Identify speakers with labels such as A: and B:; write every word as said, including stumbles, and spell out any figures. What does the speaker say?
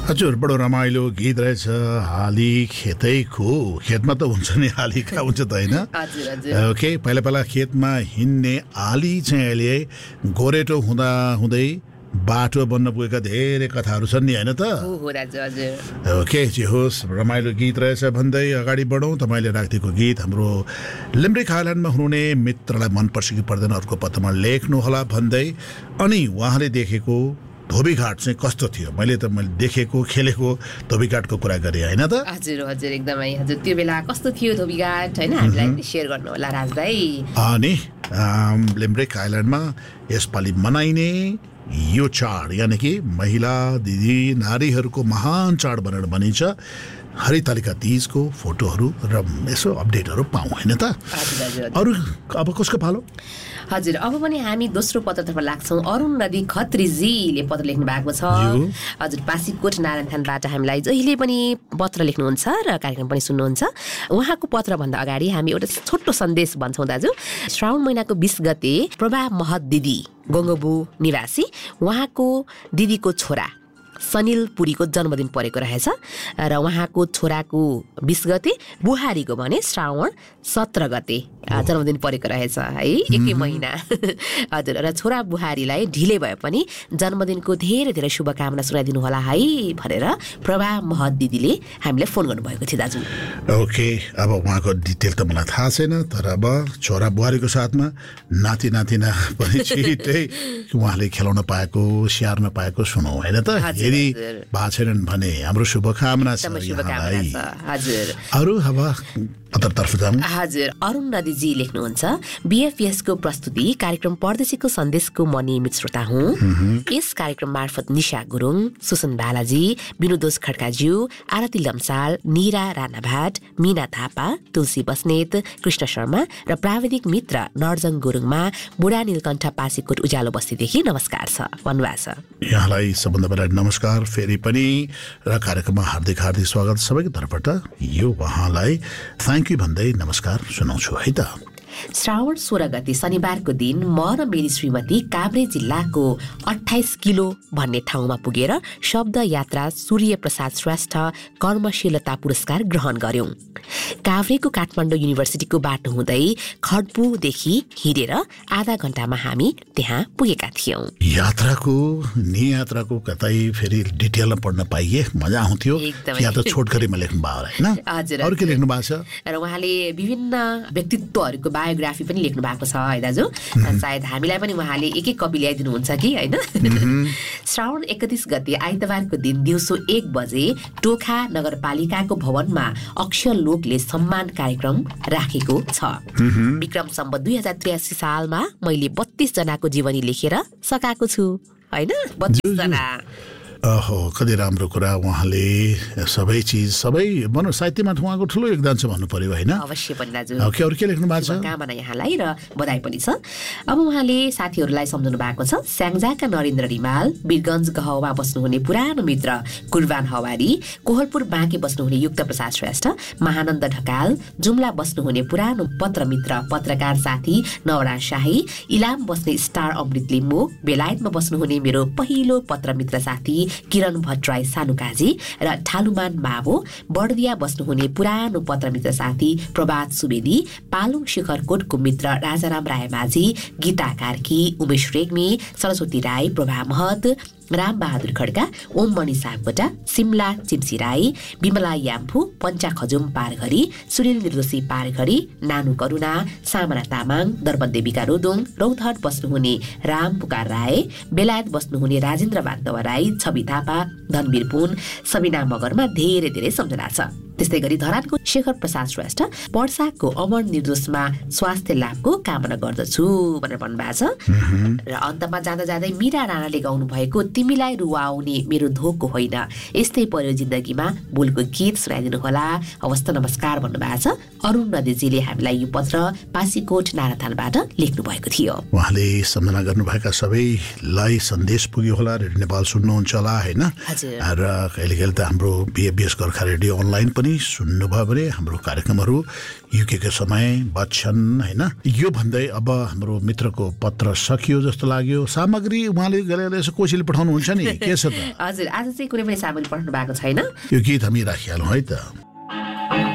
A: हजुर बडो रमाइलो गीत रहेछ। हाली खेतैको, खेतमा त हुन्छ नि हाली कहाँ हुन्छ त होइन? ओके, पहिला पहिला खेतमा हिँड्ने आली चाहिँ अहिले गोरेटो हुँदा हुँदै बाटो बन्न पुगेका धेरै कथाहरू छन् नि होइन त? ओके, जे होस् रमाइलो गीत रहेछ भन्दै अगाडि बढौँ। तपाईँले राखिदिएको गीत हाम्रो लिम्रिक आइल्यान्डमा हुनुहुने मित्रलाई मनपर्छ कि पर्दैन अर्को पत्रमा लेख्नुहोला भन्दै, अनि उहाँले देखेको धोबीघाट चाहिँ कस्तो थियो? मैले त मैले देखेको खेलेको धोबीघाटको कुरा गरेँ होइन त?
B: हजुर हजुर एकदमै हजुर, त्यो बेला कस्तो थियो धोबीघाट होइन, हामीलाई सेयर गर्नु होला राज भाइ।
A: अनि लिम्रिक आइल्यान्डमा यसपालि मनाइने यो चाड यानि कि महिला दिदी नारीहरूको महान चाड भनेर भनिन्छ हरितालिका तीजको फोटोहरू र यसो अपडेटहरू पाऊँ होइन त? अरू अब कसको पालो?
B: हजुर, अब पनि हामी दोस्रो पत्रतर्फ लाग्छौँ। अरुण नदी खत्रीजीले पत्र लेख्नु भएको छ। हजुर, पासीकोट नारायणथानबाट हामीलाई जहिले पनि पत्र लेख्नुहुन्छ र कार्यक्रम पनि सुन्नुहुन्छ। उहाँको पत्रभन्दा अगाडि हामी एउटा छोटो सन्देश भन्छौँ दाजु। श्रावण महिनाको बिस गते प्रभा महत दिदी गङ्गबु निवासी उहाँको दिदीको छोरा सनिल पुरीको जन्मदिन परेको रहेछ र उहाँको छोराको बिस गते, बुहारीको भने श्रावण सत्र गते जन्मदिन परेको रहेछ है, एकै महिना। हजुर, र छोरा बुहारीलाई ढिलै भए पनि जन्मदिनको धेरै धेरै शुभकामना सुनाइदिनु होला है भनेर प्रभा महत दिदीले हामीलाई फोन गर्नुभएको थियो दाजु।
A: ओके, अब उहाँको डिटेल त मलाई थाहा छैन, तर अब छोरा बुहारीको साथमा नाति नातिना पनि छिटै उहाँले खेलाउन पाएको स्याहार्न पाएको सुनौ होइन त? यदि भएको छैनन् भने हाम्रो शुभकामना छ यहाँलाई। अरू अब अतर्फ जाउँ।
B: हजुर, अरुण नदीजी लेख्नुहुन्छ, बिएफएसको प्रस्तुति कार्यक्रम परदेशीको सन्देशको म नियमित श्रोता हुँ। यस कार्यक्रम मार्फत निशा गुरुङ, सुसन बालाजी, विनोदोष खड्काज्यू, आरती लम्साल, निरा राणाभाट, मीना थापा, तुलसी बस्नेत, कृष्ण शर्मा र प्राविधिक मित्र नर्जङ गुरुङमा बुढा नीलकण्ठ पासीकोट उज्यालो बस्तीदेखि नमस्कार छ भन्नुभएको छ।
A: यहाँलाई सबभन्दा नमस्कार फेरि पनि र कार्यक्रममा हार्दिक हार्दिक स्वागत सबैको तर्फबाट। यो उहाँलाई थ्याङ्क यू भन्दै नमस्कार सुनाउँछु है त।
B: श्रावण सोह्र गते शनिबारको दिन म र मेरी श्रीमती काभ्रे जिल्लाको अठाइस किलो भन्ने ठाउँमा पुगेर शब्द यात्रा सूर्य प्रसाद श्रेष्ठ कर्मशीलता पुरस्कार ग्रहण गर्यौं। काभ्रेको काठमाडौँ युनिभर्सिटीको बाटो हुँदै खड्पुदेखि हिँडेर आधा घण्टामा हामी त्यहाँ पुगेका थियौं।
A: यात्राको नियात्राको कतै फेरि डिटेलमा पढ्न पाइए मजा आउँथ्यो। या त छोटकरीमा लेख्नु भयो होइन?
B: हजुर,
A: अरू के लेख्नु भएको छ?
B: र उहाँले विभिन्न व्यक्तित्वहरूको बायोग्राफी पनि लेख्नु भएको छ है दाजु। सायद हामीलाई पनि उहाँले एक एक कपी ल्याइदिनुहुन्छ कि होइन? श्रावण एकतिस गते आइतबारको दिन दिउँसो एक बजे टोखा नगरपालिकाको भवनमा अक्षर लोकले सम्मान कार्यक्रम राखेको छ। विक्रम सम्वत दुई हजार त्रियासी सालमा मैले बत्तीस जनाको जीवनी लेखेर सकाएको छु होइन? बत्तीस जना।
A: ओहो, कति राम्रो कुरा। उहाँले सबै चिज सबै भनौँ साहित्यमा उहाँको ठुलो योगदान छ भन्नु पर्यो होइन?
B: अवश्य पनि दाजु।
A: ओके, अरू के लेख्नु भएको छ?
B: कामना यहाँलाई र बधाई पनि छ। अब उहाँले साथीहरूलाई सम्झाउनु भएको छ। स्याङ्जाका नरेन्द्र रिमाल, वीरगञ्ज गहवा बस्नुहुने पुरानो मित्र कुर्बान हवारी, कोहलपुर बाँके बस्नुहुने युक्त प्रसाद श्रेष्ठ, महानन्द ढकाल, जुम्ला बस्नुहुने पुरानो पत्र मित्र पत्रकार साथी नवरा शाही, इलाम बस्ने स्टार अमृत लिम्बू, बेलायतमा बस्नुहुने मेरो पहिलो पत्र मित्र साथी किरण भट्टराई सानुकाजी र ठालुमान मावो, बर्दिया बस्नुहुने पुरानो पत्र मित्र साथी प्रभात सुवेदी, पालुङ शिखरकोटको मित्र राजाराम रायमाझी, गीता कार्की, उमेश रेग्मी, सरस्वती राई, प्रभा महत, राम बहादुर खड्का, ओम मणि सापकोटा, सिमला चिम्सी राई, विमला याम्फू, पञ्चा खजुम पारघरी, सुनिल निर्दोषी पारघरी, नानु करुणा, सामना तामाङ, दर्पण देविका रोदोङ, रौतहट बस्नुहुने राम पुकार राय, बेलायत बस्नुहुने राजेन्द्र बान्तव राई, छवि थापा, धनवीर पुन, सबिना मगरमा धेरै धेरै सम्झना छ। त्यस्तै गरी धरानको शेखर प्रसाद श्रेष्ठ, वर्षाको अमर निर्दोषमा स्वास्थ्य लाभको कामना गर्दछु भनेर भन्नुभएको छ। र अन्तमा जाँदा जाँदै मीरा राणाले गाउनु भएको तिमीलाई रुवाउने मेरो धोको होइन, यस्तै पर्यो जिन्दगीमा बोलको गीत सुनाइदिनु होला, हवस् नमस्कार भन्नुभएको छ। अरुण नदीजीले हामीलाई यो पत्र पासीकोट नारायणथानबाट लेख्नु भएको थियो।
A: उहाँले सम्झना गर्नुभएका सबैलाई सन्देश पुग्यो होला। रेडियो नेपाल सुन्नुहुन्छ होला होइन? र कहिले कहिले त हाम्रो बिएबिएस गोर्खा रेडियो अनलाइन पनि पनि सुन्नुभयो भने हाम्रो कार्यक्रमहरू युकेको समय बच्छन् होइन। यो भन्दै अब हाम्रो मित्रको पत्र सकियो जस्तो लाग्यो। सामग्री उहाँले गरेर यसो कोसिले पठाउनुहुन्छ नि, के छ त?
B: हजुर, आज चाहिँ कुनै पनि सामग्री पठाउनु भएको छैन।
A: यो गीत हामी राखिहालौँ है त।